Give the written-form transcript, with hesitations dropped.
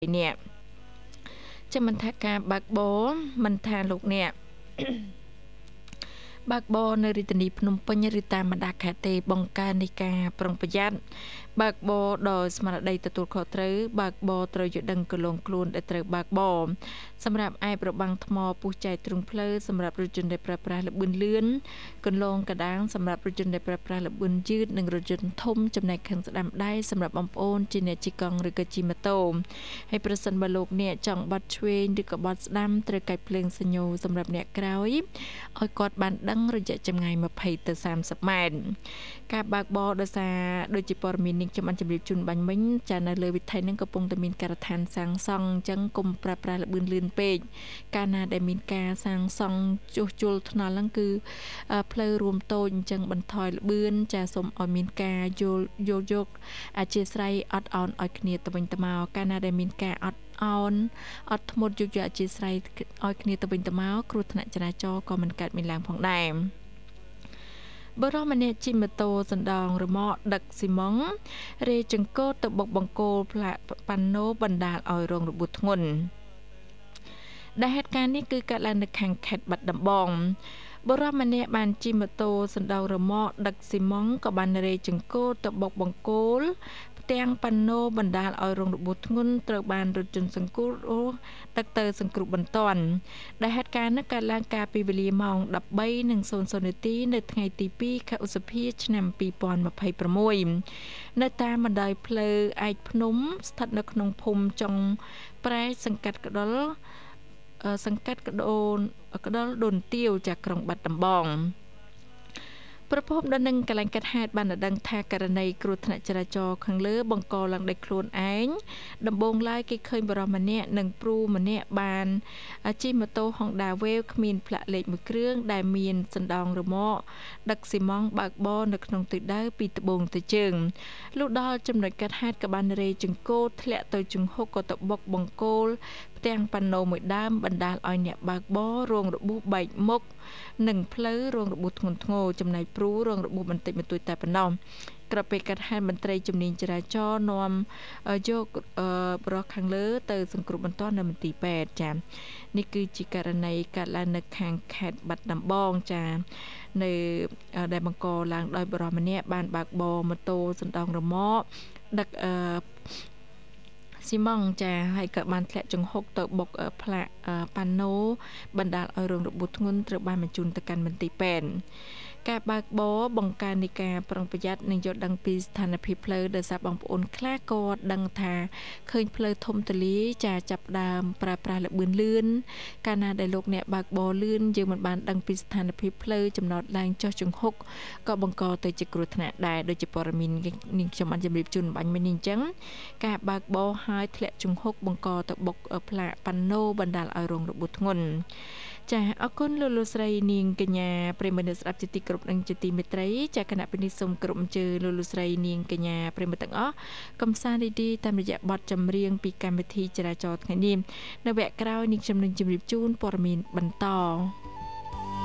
nè cho mình thà cả bạc bố mình thà lục nè bạc bó nơi rì tì nì phnom penh rì tà mà đà khả tê bong ca nì ca prongประหยัดบากบอดอยสมาร์ทได้ตัวขอเตยบากบอเตยอยู่ดังกลงคลูนได้เตยบากบอสำหรับไอประบังทมอผู้ใจตรุงเพลสำหรับรถยนต์ได้ประปรายและบุญเลื่อนกลงกระด้างสำหรับรถยนต์ได้ประปรายและบุญยืดหนึ่งรถยนต์ทมจำในขังสดำได้สำหรับบอมโอนจีเนจิกองหรือกจีมาโตให้ประสันบาลกเนี่ยจ่องบัตรเชนหรือกับบอสดำเตยไก่เพลงสโยสำหรับเนี่ยกราวอ้อยกอดบานดังระยะจำไงมาไพ่เตอ30 ម៉ែត្រការបបើកបរដោយសារដូចជាព័ត៌មាននេះខ្ញុំបានជម្រាបជូនបាញ់មិញចានៅលើវិថីនឹងកំពុងតែមានការដ្ឋានសាងសង់អញ្ចឹងគុំប្រើប្រាស់លបឿនលឿនពេកកាលណាដែលមានការសាងសង់ជួសជុលថ្នល់ហ្នឹងគឺផ្លូវរួមតូចអញ្ចឹងបន្ថយលបឿនចាសូមឲ្យមានការយល់យកអធិស្ឋានអត់អោនឲ្យគ្នាទៅវិញទៅមកកាលណាដែលមានការអត់អត់ធ្មត់យកអធិស្ឋានឲ្យគ្នាទៅវិញទៅមកគ្រោះថ្នាក់ចរាចរណ៍ក៏មិនកើតមានឡើងផងដែរបរិមអ្នកជីម៉ូតូសណ្ដងរមាក់ដឹកស៊ីម៉ងរេចង្កោទៅបុកបង្គោលផ្លាកប៉ាណូបណ្ដាលឲ្យរងរបួសធ្ងន់ដែលហេតុការណ៍នេះគឺកើតឡើងនៅខាងខេត្តបាត់ដំបងបរិមអ្នកបានជីម៉ូតូសណ្ដងរមាក់ដឹកស៊ីម៉ងក៏បានរេចង្កោទៅបុកបង្គោលទាំងប៉ាណូបណ្ដាលឲ្យរងរបួសធ្ងន់ត្រូវបានរថយន្តសង្គ្រោះដឹកទៅសង្គ្រោះបន្ទាន់ដែលហេតុការណ៍នេះកើតឡើងកាលពីវេលាម៉ោង 13:00 នាទីនៅថ្ងៃទី 2 ខែឧសភាឆ្នាំ 2026នៅតាមបណ្ដោយផ្លូវឯកភ្នំស្ថិតនៅក្នុងភូមិចុងប្រែសង្កាត់កដុលដូនទាវจากក្រុងបាត់ដំបងប្រពន្ធដល់នឹងកលែងកាត់ហេតុបានដឹងថាករណីគ្រោះថ្នាក់ចរាចរណ៍ខាងលើបង្កឡើងដោយខ្លួនឯងដំបូងឡើយគេឃើញបរិសម្នាក់និងព្រូម្នាក់បានជិះម៉ូតូ Honda Wave គ្មានផ្លាកលេខមួយគ្រឿងដែលមានសណ្ដោងរមាក់ដឹកស៊ីម៉ងបើកបរនៅក្នុងទិសដៅពីត្បូងទៅជើងលុះដល់ចំណុចកាត់ហេតុក៏បានរេចង្កូតធ្លាក់ទៅជង្ហុកក៏ទៅបុកបង្គោលផ្ទាំងប៉ាណូមួយដើមបណ្ដាលឲ្យអ្នកបើកបររងរបួសបែកមុខនិងផ្លូវរងរបួសធ្ងន់ធ្ងរចំណែកព្រូរងរបួសបន្តិចបន្តួចតែប៉ុណ្ណោះក្រៅពីកាត់ហេតុមន្ត្រីជំនាញចរាចរណ៍នាំយកបរិះខាងលើទៅសង្គ្រោះបន្ទាន់នៅមន្ទីរពេទ្យចា៎នេះគឺជាករណីកើតឡើងនៅខាងខេត្តបាត់ដំបងចា៎នៅដែលបង្កឡើងដោយបរិះម្នាក់បានបើកបរម៉ូតូសណ្ដោងរមាក់ដឹកស៊ីម៉ងចាហើយក៏បានធ្លាក់ចង្ហុកទៅបុកផ្លាកប៉ាណូបណ្ដាលឲ្យរងរបួសធ្ងន់ត្រូវបានបញ្ជូនទៅកាន់មន្ទីរពេទ្យការបើកបរបង្កើននៃការប្រុងប្រយ័ត្ននិងយល់ដឹងពីស្ថានភាពផ្លូវដោយសារបងប្អូនខ្លះក៏ដឹងថាឃើញផ្លូវធំទូលាយចាចាប់ដើមប្រើប្រាស់លបឿនលឿនកាលណាដែលលោកអ្នកបើកបរលឿនយើងមិនបានដឹងពីស្ថានភាពផ្លូវចំណតឡើងចុះចង្ហុកក៏បង្កទៅជាគ្រោះថ្នាក់ដែរដោយជាព័ត៌មាននេះខ្ញុំបានជម្រាបជូនបាញ់មិញនេះអញ្ចឹងការបើកបរហើយធ្លាក់ចង្ហុកបង្កទៅបុកផ្លាកប៉ាណូបណ្ដាលឲ្យរងរបួសធ្ងន់ចាអរគុណលោកស្រីនាងកញ្ញាប្រិមត្តស្ដាប់ជាទីគោរពនិងជាទីមេត្រីចាគណៈពេលនេះសូមគោរពអញ្ជើញលោកស្រីនាងកញ្ញាប្រិមត្តទាំងអស់កំសាន្តរីតាមរយៈបទចម្រៀងពីកម្មវិធីចរាចរណ៍ថ្ងៃនេះនៅវគ្គក្រោយនេះខ្ញុំនឹងជម្រាបជូនព័ត៌មានបន្ត